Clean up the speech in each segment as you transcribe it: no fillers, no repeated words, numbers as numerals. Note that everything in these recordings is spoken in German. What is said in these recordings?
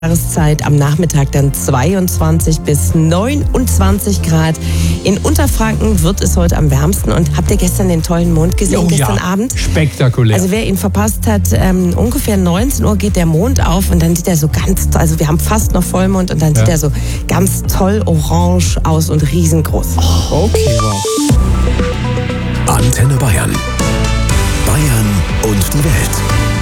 Jahreszeit am Nachmittag dann 22 bis 29 Grad. In Unterfranken wird es heute am wärmsten. Und habt ihr gestern den tollen Mond gesehen, gestern Abend? Spektakulär. Also wer ihn verpasst hat, ungefähr 19 Uhr geht der Mond auf und dann sieht er so ganz, also wir haben fast noch Vollmond und dann sieht er so ganz toll orange aus und riesengroß. Oh, okay, wow. Antenne Bayern. Bayern und die Welt.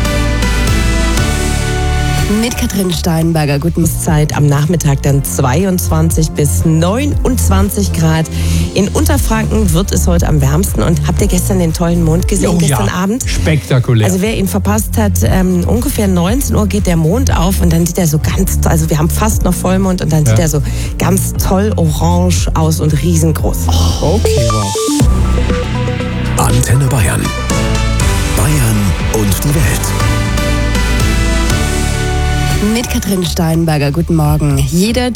Mit Katrin Steinberger, guten Zeit am Nachmittag dann 22 bis 29 Grad. In Unterfranken wird es heute am wärmsten. Und habt ihr gestern den tollen Mond gesehen, gestern Abend? Spektakulär. Also wer ihn verpasst hat, ungefähr 19 Uhr geht der Mond auf und dann sieht er so ganz, also wir haben fast noch Vollmond und dann sieht er so ganz toll orange aus und riesengroß. Oh, okay, wow. Antenne Bayern. Bayern und die Welt. Mit Katrin Steinberger, guten Morgen. Jeder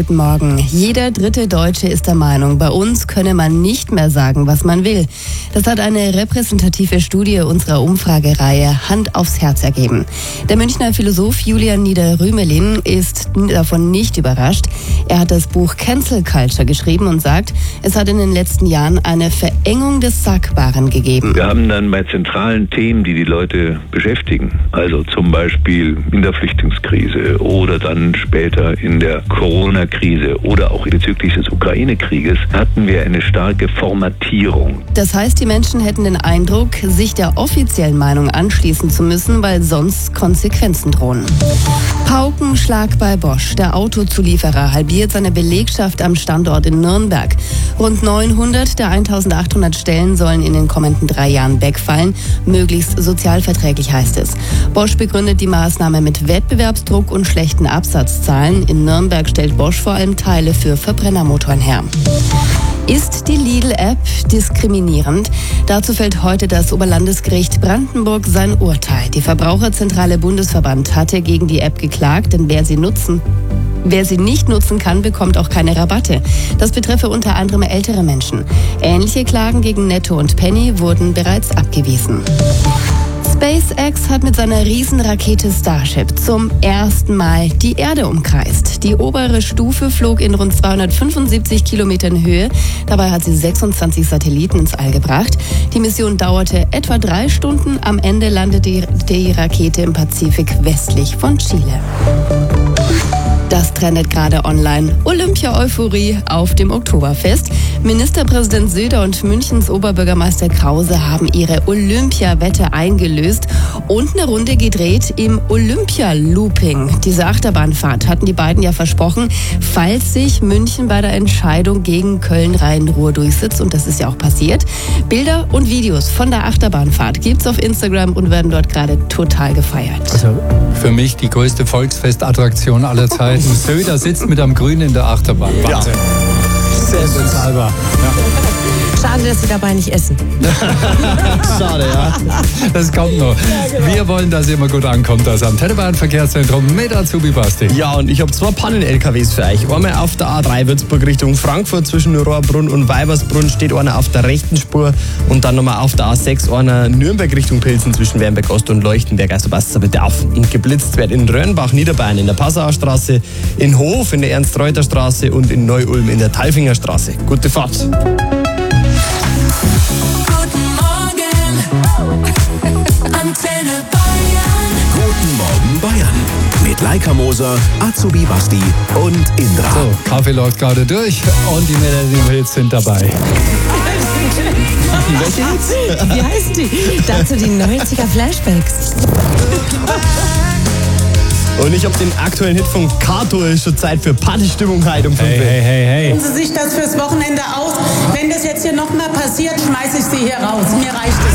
dritte Deutsche ist der Meinung, bei uns könne man nicht mehr sagen, was man will. Das hat eine repräsentative Studie unserer Umfragereihe Hand aufs Herz ergeben. Der Münchner Philosoph Julian Nieder-Rümelin ist davon nicht überrascht. Er hat das Buch Cancel Culture geschrieben und sagt, es hat in den letzten Jahren eine Verengung des Sagbaren gegeben. Wir haben dann bei zentralen Themen, die die Leute beschäftigen, also zum Beispiel in der Flüchtlingskrise oder dann später in der Corona-Krise oder auch bezüglich des Ukraine-Krieges, hatten wir eine starke Formatierung. Das heißt, die Menschen hätten den Eindruck, sich der offiziellen Meinung anschließen zu müssen, weil sonst Konsequenzen drohen. Paukenschlag bei Bosch. Der Autozulieferer halbiert seine Belegschaft am Standort in Nürnberg. Rund 900 der 1800 Stellen sollen in den kommenden 3 Jahren wegfallen. Möglichst sozialverträglich, heißt es. Bosch begründet die Maßnahme mit Wettbewerbsdruck und schlechten Absatzzahlen. In Nürnberg stellt Bosch vor allem Teile für Verbrennermotoren her. Ist die Lidl-App diskriminierend? Dazu fällt heute das Oberlandesgericht Brandenburg sein Urteil. Die Verbraucherzentrale Bundesverband hatte gegen die App geklagt, denn wer sie nicht nutzen kann, bekommt auch keine Rabatte. Das betreffe unter anderem ältere Menschen. Ähnliche Klagen gegen Netto und Penny wurden bereits abgewiesen. SpaceX hat mit seiner Riesenrakete Starship zum ersten Mal die Erde umkreist. Die obere Stufe flog in rund 275 Kilometern Höhe. Dabei hat sie 26 Satelliten ins All gebracht. Die Mission dauerte etwa 3 Stunden. Am Ende landete die Rakete im Pazifik westlich von Chile. Das trendet gerade online. Olympia-Euphorie auf dem Oktoberfest. Ministerpräsident Söder und Münchens Oberbürgermeister Krause haben ihre Olympia-Wette eingelöst und eine Runde gedreht im Olympia-Looping. Diese Achterbahnfahrt hatten die beiden ja versprochen, falls sich München bei der Entscheidung gegen Köln-Rhein-Ruhr durchsetzt. Und das ist ja auch passiert. Bilder und Videos von der Achterbahnfahrt gibt's auf Instagram und werden dort gerade total gefeiert. Also für mich die größte Volksfestattraktion aller Zeiten. Söder sitzt mit einem Grün in der Achterbahn. Wahnsinn. Sehr bezahlbar. Schade, dass Sie dabei nicht essen. Schade, ja. Das kommt noch. Wir wollen, dass ihr immer gut ankommt. Das Antenne Bayern Verkehrszentrum mit Azubi Basti. Ja, und ich habe 2 Pannen-LKWs für euch. Einmal auf der A3 Würzburg Richtung Frankfurt zwischen Rohrbrunn und Weibersbrunn steht einer auf der rechten Spur und dann nochmal auf der A6 einer Nürnberg Richtung Pilsen zwischen Wernberg Ost und Leuchtenberg. Also passt bitte auf. Und geblitzt wird in Rönnbach, Niederbayern in der Passauer Straße, in Hof in der Ernst-Reuter-Straße und in Neu-Ulm in der Talfinger Straße. Gute Fahrt. Guten Morgen Bayern. Mit Laika Moser, Azubi Basti und Indra. So, Kaffee läuft gerade durch und die Melodie-Hits sind dabei. Wie heißen die? Dazu die 90er Flashbacks. Und ich habe den aktuellen Hit von Kato. Ist schon Zeit für Partystimmung heute um 5 Uhr. Hey. Sie sich das fürs Wochenende aus. Wenn das jetzt hier nochmal passiert, schmeiße ich Sie hier raus. Mir reicht es.